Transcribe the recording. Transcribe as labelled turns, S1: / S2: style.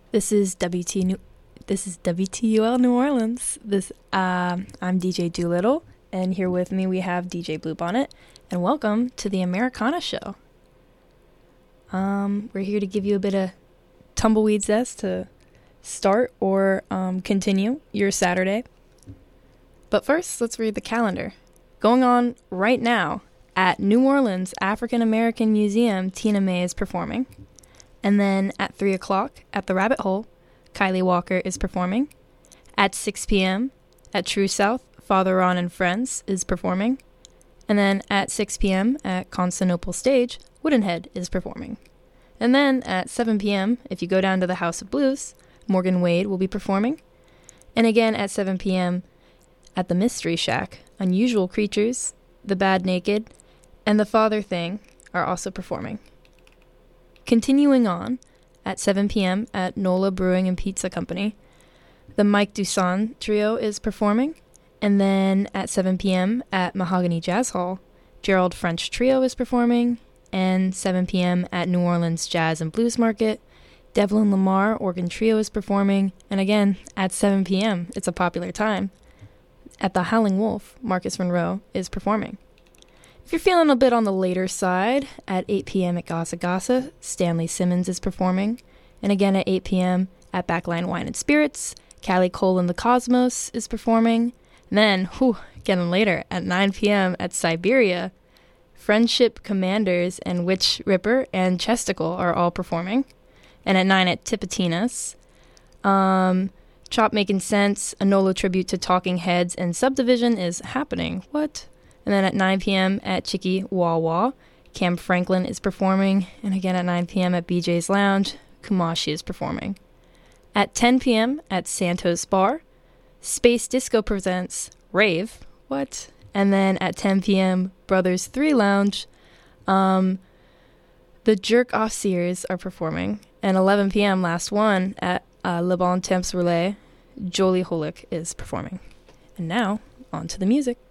S1: This is WTUL New Orleans. I'm DJ Doolittle, and here with me we have DJ Bluebonnet, and welcome to the Americana Show. We're here to give you a bit of tumbleweed zest to start or continue your Saturday. But first, let's read the calendar. Going on right now at New Orleans African American Museum, Tina May is performing. And then at 3 o'clock at the Rabbit Hole, Kylie Walker is performing. At 6 p.m. at True South, Father Ron and Friends is performing. And then at 6 p.m. at Constantinople Stage, Woodenhead is performing. And then at 7 p.m., if you go down to the House of Blues, Morgan Wade will be performing. And again at 7 p.m. at the Mystery Shack, Unusual Creatures, The Bad Naked, and The Father Thing are also performing. Continuing on, at 7 p.m. at Nola Brewing and Pizza Company, the Mike Duson Trio is performing. And then at 7 p.m. at Mahogany Jazz Hall, Gerald French Trio is performing. And 7 p.m. at New Orleans Jazz and Blues Market, Devlin Lamar Organ Trio is performing. And again, at 7 p.m., it's a popular time, at the Howling Wolf, Marcus Monroe is performing. If you're feeling a bit on the later side, at 8 p.m. at Gassa Gassa, Stanley Simmons is performing. And again at 8 p.m. at Backline Wine and Spirits, Callie Cole and the Cosmos is performing. And then, getting later, at 9 p.m. at Siberia, Friendship Commanders and Witch Ripper and Chesticle are all performing. And at 9 at Tipitina's, Chop Making Sense, a Nolo tribute to Talking Heads and Subdivision is happening. What? And then at 9 p.m. at Chicky Wah Wah, Cam Franklin is performing. And again at 9 p.m. at BJ's Lounge, Kumashi is performing. At 10 p.m. at Santos Bar, Space Disco presents Rave. What? And then at 10 p.m., Brothers 3 Lounge, the Jerk Off Sears are performing. And 11 p.m., last one, at Le Bon Temps Relais, Jolie Holick is performing. And now, on to the music.